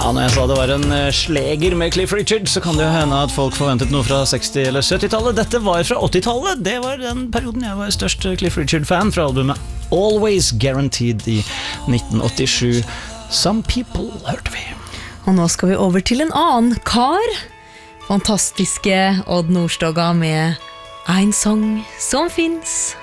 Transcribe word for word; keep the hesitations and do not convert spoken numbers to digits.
Ja, når jeg sa det var en eh, sleger med Cliff Richard, så kan det jo hende at folk forventet noe fra seksti- eller syttitallet. Dette var fra åttitallet. Det var den perioden jeg var størst Cliff Richard-fan fra albumet Always Guaranteed i nitten åttisju. Some People hørte vi. Og nå skal vi over til en annen kar. Fantastiske Odd Nordstoga med En sang som finnes.